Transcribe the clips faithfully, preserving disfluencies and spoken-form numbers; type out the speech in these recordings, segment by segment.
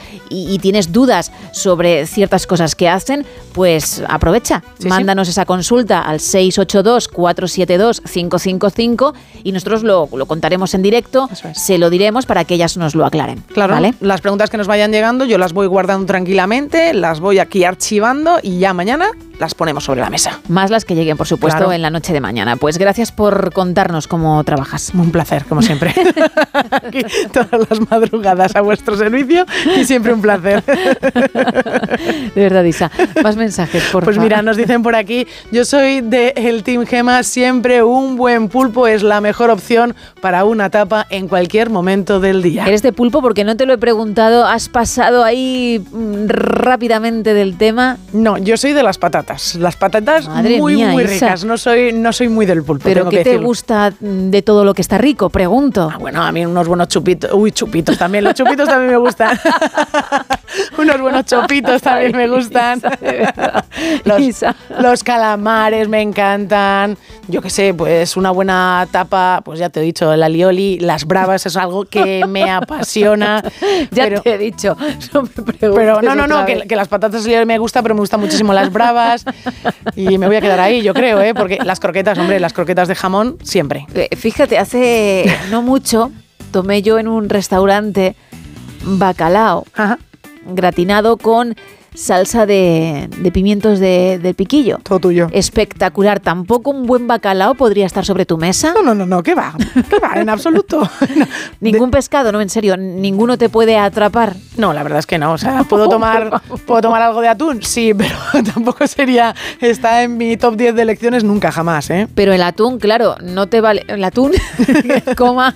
y, y tienes dudas sobre ciertas cosas que hacen, pues aprovecha, sí, mándanos sí. esa consulta al seis ocho dos, cuatro siete dos, cinco cinco cinco y nosotros lo, lo contaremos en directo, es. se lo diremos para que ellas nos lo aclaren. Claro, ¿vale? Las preguntas que nos vayan llegando yo las voy guardando tranquilamente, las voy aquí archivando y ya mañana las ponemos sobre la mesa. Más las que lleguen, por supuesto, claro. en la noche de mañana. Pues gracias por contarnos cómo trabajas. Un placer, como siempre. Aquí, todas las madrugadas a vuestro servicio y siempre un placer. De verdad, Isa. Más mensajes, por Pues favor. mira, nos dicen por aquí, yo soy del Team Gema, siempre un buen pulpo es la mejor opción para una tapa en cualquier momento del día. Eres de pulpo porque no te lo he preguntado, has pasado ahí mmm, rápidamente del tema. No, yo soy de las patatas. Las patatas Madre muy, mía, muy Isa. ricas. No soy, no soy muy del pulpo. ¿Pero tengo qué que te decirlo. gusta de todo lo que está rico? Pregunto. Ah, bueno, a mí unos buenos chupitos. Uy, chupitos también. Los chupitos también me gustan. Unos buenos chopitos también me gustan. los, Isa. los calamares me encantan. Yo qué sé, pues una buena tapa, pues ya te he dicho, el alioli, las bravas es algo que me apasiona. Ya pero, te he dicho. No me preguntes pero no, no, no, otra que, que las patatas alioli me gustan, pero me gustan muchísimo las bravas. Y me voy a quedar ahí, yo creo, ¿eh? Porque las croquetas, hombre, las croquetas de jamón, siempre. Eh, Fíjate, hace no mucho tomé yo en un restaurante bacalao Ajá. gratinado con salsa de, de pimientos de, del piquillo. Todo tuyo. Espectacular. ¿Tampoco un buen bacalao podría estar sobre tu mesa? No, no, no, no, ¿qué va? ¿Qué va? En absoluto. No. Ningún de... pescado, no, en serio, ninguno te puede atrapar. No, la verdad es que no. O sea, ¿puedo tomar, ¿puedo tomar algo de atún? Sí, pero tampoco sería, está en mi top diez de elecciones nunca, jamás, ¿eh? Pero el atún, claro, no te vale. El atún, coma.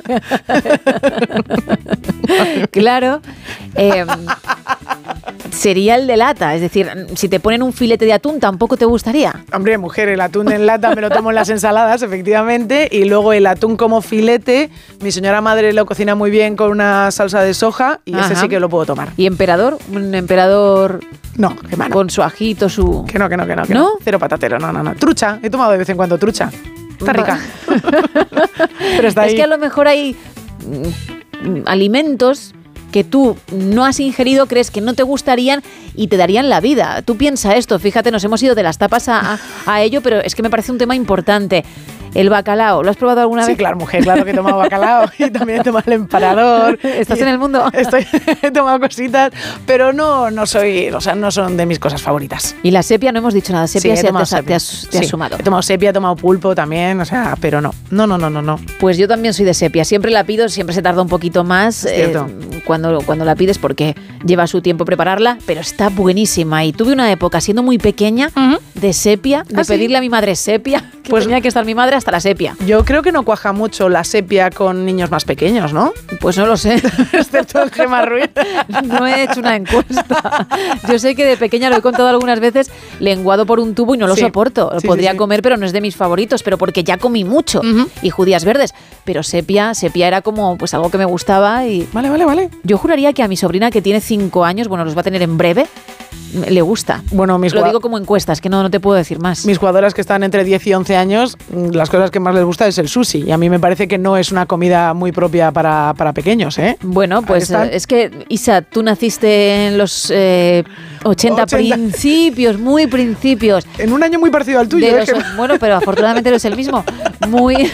Claro. Eh, sería el de lata. Es decir, si te ponen un filete de atún, tampoco te gustaría. Hombre, mujer, el atún en lata me lo tomo en las ensaladas, efectivamente. Y luego el atún como filete, mi señora madre lo cocina muy bien con una salsa de soja y Ajá. ese sí que lo puedo tomar. ¿Y emperador? ¿Un emperador? No, que mano. Con su ajito, su... Que no, que no, que no. Que ¿No? no. Cero patatero, no, no, no. Trucha, he tomado de vez en cuando trucha. Está rica. Pero está ahí. Es que a lo mejor hay mm, alimentos que tú no has ingerido, crees que no te gustarían y te darían la vida. Tú piensa esto, fíjate, nos hemos ido de las tapas a, a, a ello, pero es que me parece un tema importante. El bacalao, ¿lo has probado alguna sí, vez? Sí, claro, mujer, claro que he tomado bacalao y también he tomado el emperador. ¿Estás en el mundo? Estoy, he tomado cositas, pero no, no soy, o sea, no son de mis cosas favoritas. ¿Y la sepia? No hemos dicho nada. Sepia, sí, sí, te, sepia. te has, te has sí, sumado. He tomado sepia, he tomado pulpo también, o sea, pero no. No, no, no, no, no. Pues yo también soy de sepia. Siempre la pido, siempre se tarda un poquito más eh, cuando, cuando la pides porque lleva su tiempo prepararla, pero está buenísima. Y tuve una época, siendo muy pequeña, uh-huh. de sepia, de ¿Ah, pedirle sí? a mi madre sepia, que pues tenía que estar mi madre hasta la sepia. Yo creo que no cuaja mucho la sepia con niños más pequeños, ¿no? Pues no lo sé. Excepto el Gema Ruiz. No he hecho una encuesta. Yo sé que de pequeña, lo he contado algunas veces, lenguado por un tubo y no lo sí. soporto. Lo sí, podría sí, sí. comer, pero no es de mis favoritos, pero porque ya comí mucho. Uh-huh. Y judías verdes. Pero sepia, sepia era como pues algo que me gustaba y... Vale, vale, vale. Yo juraría que a mi sobrina, que tiene cinco años, bueno, los va a tener en breve, le gusta. Bueno, mis Lo gua- digo como encuestas, que no, no te puedo decir más. Mis jugadoras que están entre diez y once años, las cosas que más les gusta es el sushi. Y a mí me parece que no es una comida muy propia para, para pequeños, ¿eh? Bueno, pues eh, es que, Isa, tú naciste en los eh, ochenta, ochenta principios, muy principios. En un año muy parecido al tuyo. Los, ¿eh? Bueno, pero afortunadamente no es el mismo. Muy...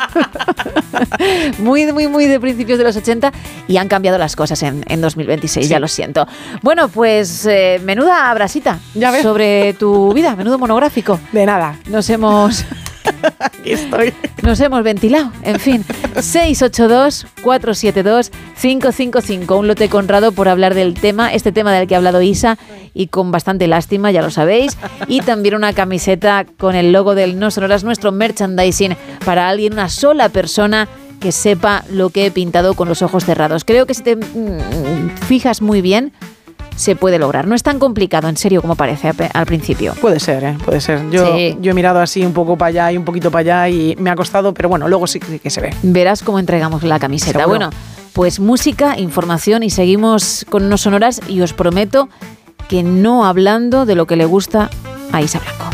muy, muy, muy de principios de los ochenta y han cambiado las cosas en, en dos mil veintiséis, sí. Ya lo siento. Bueno, pues eh, menuda brasita ¿Ya ves? Sobre tu vida, menudo monográfico. De nada. Nos hemos... Aquí estoy. Nos hemos ventilado. En fin, seis ocho dos, cuatro siete dos, cinco cinco cinco. Un lote Conrado por hablar del tema, este tema del que ha hablado Isa, y con bastante lástima, ya lo sabéis. Y también una camiseta con el logo del No Sonoras, nuestro merchandising para alguien, una sola persona que sepa lo que he pintado con los ojos cerrados. Creo que si te mmm, fijas muy bien, se puede lograr. No es tan complicado, en serio, como parece al principio. Puede ser, ¿eh? Puede ser. Yo, sí. yo he mirado así un poco para allá y un poquito para allá y me ha costado, pero bueno, luego sí que se ve. Verás cómo entregamos la camiseta. ¿Seguro? Bueno, pues música, información y seguimos con No Sonoras y os prometo que no hablando de lo que le gusta a Isa Blanco.